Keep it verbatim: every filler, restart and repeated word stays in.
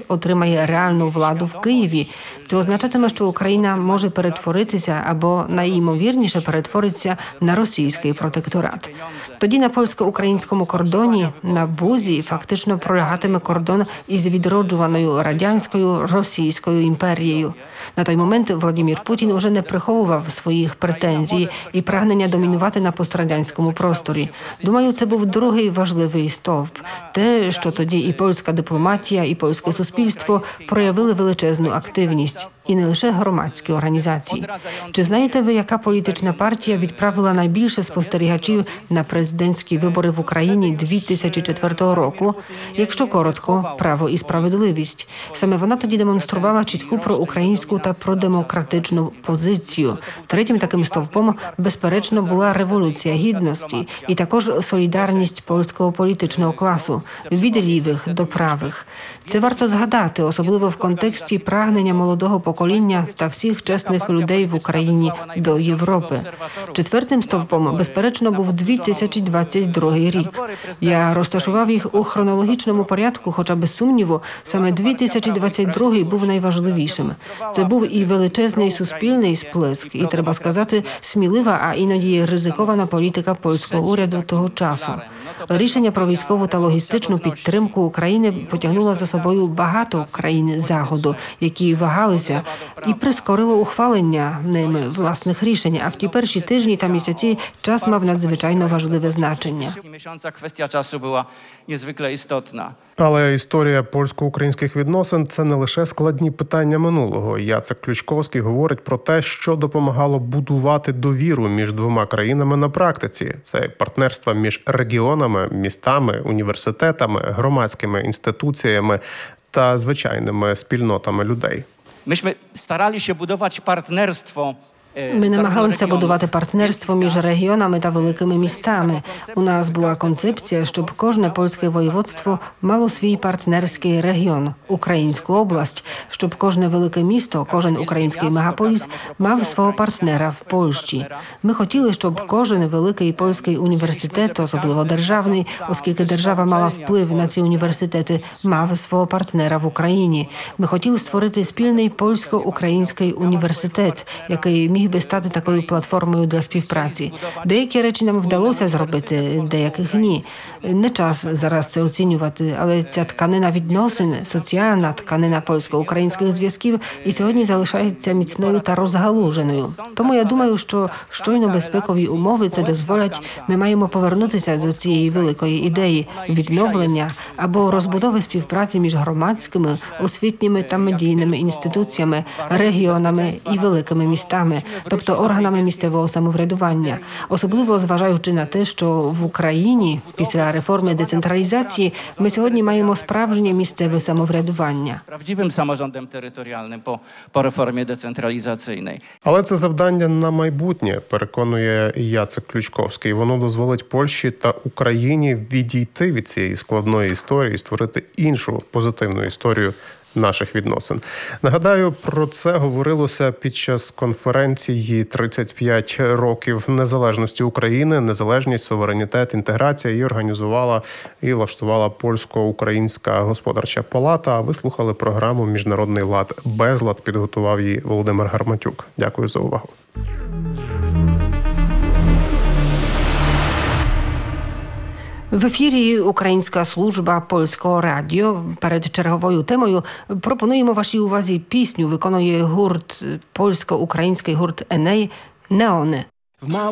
отримає реальну владу в Києві, це означатиме, що Україна може перетворитися або найімовірніше перетвориться на російський протекторат. Тоді на польсько-українському кордоні, на Бузі, фактично пролягатиме кордон із відроджуваною радянською російською імперією. На той момент Владимир Путін уже не приховував своїх претензій і прагнення домінувати на пострадянському просторі. Думаю, це був другий важливий стовп. Те, що тоді і польська дипломатія, і польське суспільство проявили величезну активність. І не лише громадські організації. Чи знаєте ви, яка політична партія відправила найбільше спостерігачів на президентські вибори в Україні дві тисячі четвертого року? Якщо коротко, «Право і справедливість». Саме вона тоді демонструвала чітку проукраїнську та продемократичну позицію. Третім таким стовпом, безперечно, була Революція Гідності і також солідарність польського політичного класу від лівих до правих. Це варто згадати, особливо в контексті прагнення молодого покоління та всіх чесних людей в Україні до Європи. Четвертим стовпом, безперечно, був дві тисячі двадцять другий рік. Я розташував їх у хронологічному порядку, хоча без сумніву, саме дві тисячі двадцять другий був найважливішим. Це був і величезний суспільний сплеск, і, треба сказати, смілива, а іноді ризикована політика польського уряду того часу. Рішення про військову та логістичну підтримку України потягнуло за собою багато країн Заходу, які вагалися, і прискорило ухвалення ними власних рішень, а в ті перші тижні та місяці час мав надзвичайно важливе значення. Kwestia czasu była niezwykle istotna. Але історія польсько-українських відносин – це не лише складні питання минулого. Яцек Ключковський говорить про те, що допомагало будувати довіру між двома країнами на практиці. Це партнерство між регіонами, містами, університетами, громадськими інституціями та звичайними спільнотами людей. Myśmy starali się budować partnerstwo. Ми намагалися будувати партнерство між регіонами та великими містами. У нас була концепція, щоб кожне польське воєводство мало свій партнерський регіон, українську область, щоб кожне велике місто, кожен український мегаполіс мав свого партнера в Польщі. Ми хотіли, щоб кожен великий польський університет, особливо державний, оскільки держава мала вплив на ці університети, мав свого партнера в Україні. Ми хотіли створити спільний польсько-український університет, який міг би стати такою платформою для співпраці. Деякі речі нам вдалося зробити, деяких ні. Не час зараз це оцінювати, але ця тканина відносин, соціальна тканина польсько-українських зв'язків і сьогодні залишається міцною та розгалуженою. Тому я думаю, що щойно безпекові умови це дозволять, ми маємо повернутися до цієї великої ідеї відновлення або розбудови співпраці між громадськими, освітніми та медійними інституціями, регіонами і великими містами, тобто органами місцевого самоврядування. Особливо зважаючи на те, що в Україні після реформи децентралізації ми сьогодні маємо справжнє місцеве самоврядування. Prawdziwym samorządem terytorialnym po, po reformie decentralizacyjnej. Але це завдання на майбутнє, переконує Яцек Ключковський. Воно дозволить Польщі та Україні відійти від цієї складної історії і створити іншу позитивну історію наших відносин. Нагадаю, про це говорилося під час конференції «тридцять п'ять років незалежності України. Незалежність, суверенітет, інтеграція». Її організувала і влаштувала Польсько-Українська господарча палата. А ви слухали програму «Міжнародний лад. Безлад». Підготував її Володимир Гарматюк. Дякую за увагу. В ефірі Українська служба Польського радіо. Перед черговою темою пропонуємо вашій увазі пісню. Виконує гурт, польсько-український гурт «Еней» «Неони».